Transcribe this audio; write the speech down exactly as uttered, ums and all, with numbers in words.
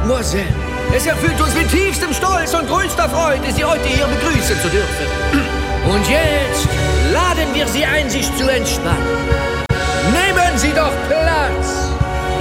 Mademoiselle, es erfüllt uns mit tiefstem Stolz und größter Freude, Sie heute hier begrüßen zu dürfen. Und jetzt laden wir Sie ein, sich zu entspannen. Nehmen Sie doch Platz!